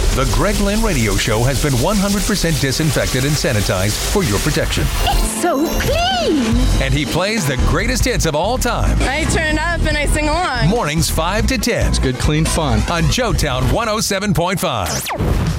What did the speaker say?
The Greg Lynn Radio Show has been 100% disinfected and sanitized for your protection. It's so clean! And he plays the greatest hits of all time. I turn up and I sing along. Mornings 5 to 10. It's good, clean fun. On Joetown 107.5.